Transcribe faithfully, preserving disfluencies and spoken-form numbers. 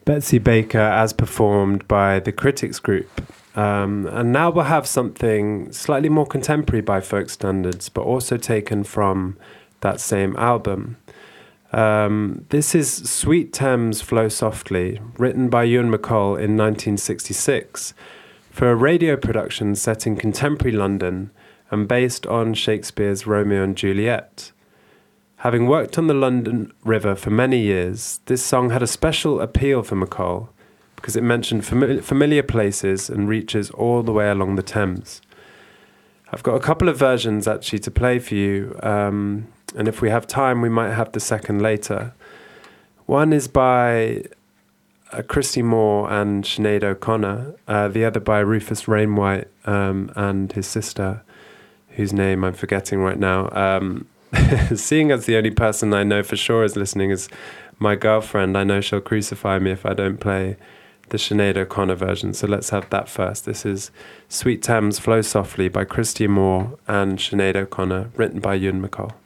Betsy Baker as performed by the Critics Group. Um, and now we'll have something slightly more contemporary by folk standards, but also taken from that same album. Um, this is Sweet Thames Flow Softly, written by Ewan MacColl in nineteen sixty-six for a radio production set in contemporary London and based on Shakespeare's Romeo and Juliet. Having worked on the London River for many years, this song had a special appeal for MacColl because it mentioned fami- familiar places and reaches all the way along the Thames. I've got a couple of versions actually to play for you, um, and if we have time, we might have the second later. One is by uh, Christy Moore and Sinead O'Connor, uh, the other by Rufus Wainwright um, and his sister, whose name I'm forgetting right now. Um, seeing as the only person I know for sure is listening is my girlfriend, I know she'll crucify me if I don't play the Sinead O'Connor version. So let's have that first. This is Sweet Thames Flow Softly by Christy Moore and Sinead O'Connor, written by Ewan MacColl.